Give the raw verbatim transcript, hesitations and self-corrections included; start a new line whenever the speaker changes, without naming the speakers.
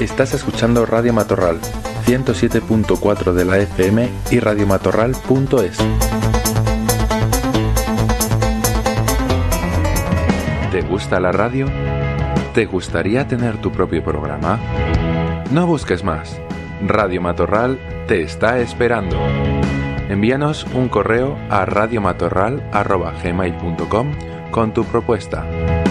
Estás escuchando Radio Matorral, ciento siete punto cuatro de la F M y radiomatorral punto es. ¿Te gusta la radio? ¿Te gustaría tener tu propio programa? No busques más. Radio Matorral te está esperando. Envíanos un correo a radiomatorral arroba gmail punto com con tu propuesta.